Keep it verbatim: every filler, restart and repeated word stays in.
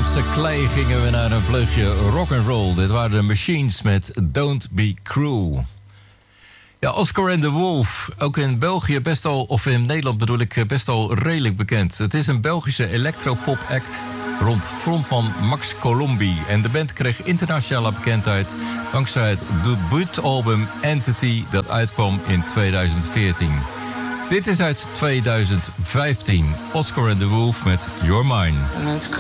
Amsterdamse klei gingen we naar een vleugje rock'n'roll. Dit waren de Machines met Don't Be Cruel. Ja, Oscar and the Wolf, ook in België best al, of in Nederland bedoel ik, best al redelijk bekend. Het is een Belgische electropop-act rond frontman Max Colombi. En de band kreeg internationale bekendheid dankzij het debuutalbum Entity dat uitkwam in tweeduizend veertien. Dit is uit tweeduizend vijftien. Oscar and the Wolf met You're Mine.